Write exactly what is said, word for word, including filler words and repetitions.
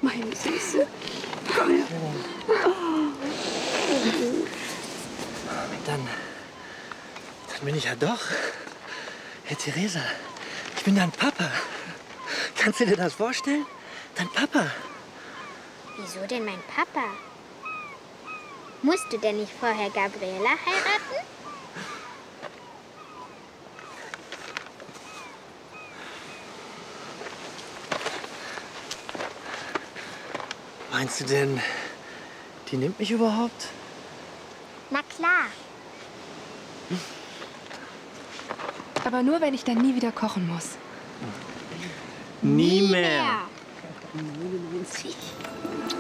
Meine Süße. Komm her. Dann, dann bin ich ja doch. Herr Theresa, ich bin dein Papa. Kannst du dir das vorstellen? Dein Papa. Wieso denn mein Papa? Musst du denn nicht vorher Gabriela heiraten? Meinst du denn, die nimmt mich überhaupt? Na klar. Aber nur, wenn ich dann nie wieder kochen muss. Nie mehr. neunundneunzig.